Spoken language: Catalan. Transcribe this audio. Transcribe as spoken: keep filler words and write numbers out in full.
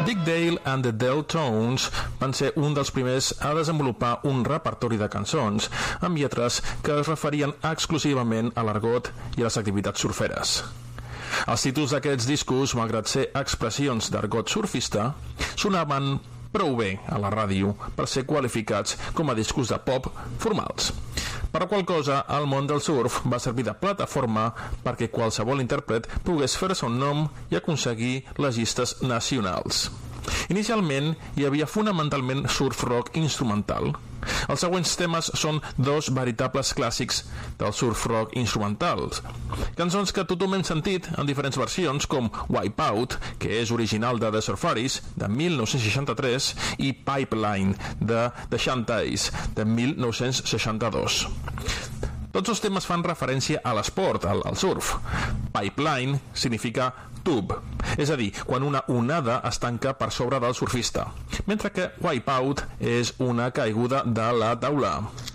Dick Dale and the Deltones van ser un dels primers a desenvolupar un repertori de cançons amb lletres que es referien exclusivament a l'argot i a les activitats surferes. Els títols d'aquests discos, malgrat ser expressions d'argot surfista, sonaven prou bé a la ràdio per ser qualificats com a discos de pop formals. Per la qual cosa, el món del surf va servir de plataforma perquè qualsevol intèrpret pogués fer-se un nom i aconseguir les llistes nacionals. Inicialment, hi havia fonamentalment surf rock instrumental. Els següents temes són dos veritables clàssics del surf rock instrumental. Cançons que tothom hem sentit en diferents versions, com Wipeout, que és original de The Surfaris, de mil nou-cents seixanta-tres, i Pipeline, de The Shanties, de mil nou-cents seixanta-dos. Tots els temes fan referència a l'esport, al, al surf. Pipeline significa tub, és a dir, quan una onada es tanca per sobre del surfista, mentre que Wipeout és una caiguda de la taula.